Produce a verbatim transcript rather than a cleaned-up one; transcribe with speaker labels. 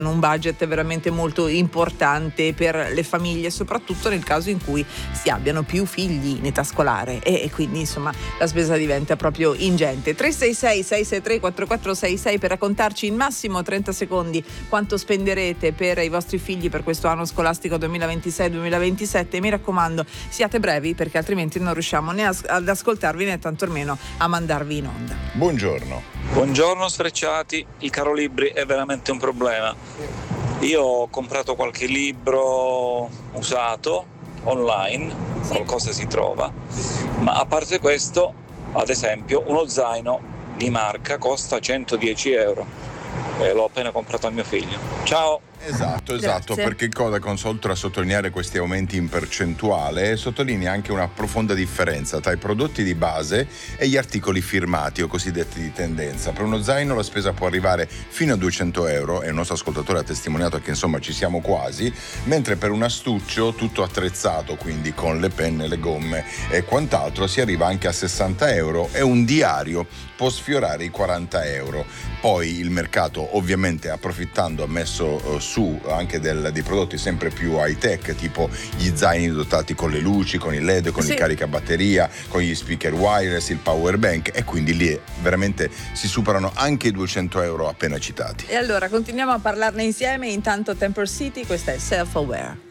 Speaker 1: un budget veramente molto importante per le famiglie, soprattutto nel caso in cui si abbiano più figli in età scolare e, e quindi insomma la spesa diventa proprio ingente. Tre sei sei sei sei tre quattro quattro sei sei per raccontarci in massimo trenta secondi quanto spenderete per i vostri figli per questo anno scolastico duemilaventisei duemilaventisette. Mi raccomando, siate brevi perché altrimenti non riusciamo né as- ad ascoltarvi né tantomeno a mandarvi in onda.
Speaker 2: Buongiorno.
Speaker 3: Buongiorno sfrecciati, il caro libri è veramente un problema. Io ho comprato qualche libro usato online, qualcosa si trova, ma a parte questo, ad esempio, uno zaino di marca costa centodieci euro e l'ho appena comprato a mio figlio. Ciao!
Speaker 2: Esatto, esatto,
Speaker 1: Grazie.
Speaker 2: perché Codacons, oltre a sottolineare questi aumenti in percentuale, sottolinea anche una profonda differenza tra i prodotti di base e gli articoli firmati o cosiddetti di tendenza. Per uno zaino la spesa può arrivare fino a duecento euro, e il nostro ascoltatore ha testimoniato che insomma ci siamo quasi, mentre per un astuccio tutto attrezzato, quindi con le penne, le gomme e quant'altro, si arriva anche a sessanta euro, e un diario può sfiorare i quaranta euro. Poi il mercato, ovviamente approfittando, ha messo eh, su anche del, dei prodotti sempre più high tech, tipo gli zaini dotati con le luci, con il L E D, con
Speaker 1: Sì.
Speaker 2: il caricabatteria, con gli speaker wireless, il power bank, e quindi lì veramente si superano anche i duecento euro appena citati.
Speaker 1: E allora continuiamo a parlarne insieme. Intanto Temper City, questa è Self Aware.